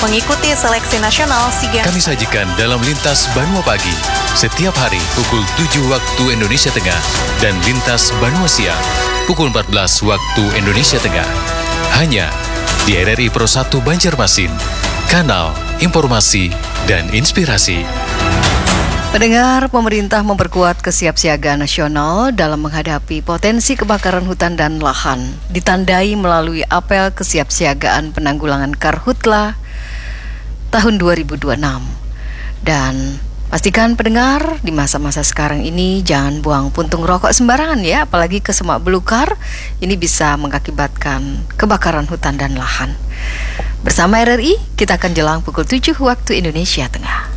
mengikuti seleksi nasional SEA Games. Kami sajikan dalam Lintas Banua Pagi setiap hari pukul 7 waktu Indonesia Tengah dan Lintas Banua Siang pukul 14 waktu Indonesia Tengah. Hanya di RRI Pro 1 Banjarmasin, kanal informasi dan inspirasi. Pendengar, pemerintah memperkuat kesiapsiagaan nasional dalam menghadapi potensi kebakaran hutan dan lahan, ditandai melalui apel kesiapsiagaan penanggulangan Karhutla tahun 2026. Dan pastikan pendengar, di masa-masa sekarang ini jangan buang puntung rokok sembarangan ya, apalagi ke semak belukar. Ini bisa mengakibatkan kebakaran hutan dan lahan. Bersama RRI, kita akan jelang pukul 7 waktu Indonesia Tengah.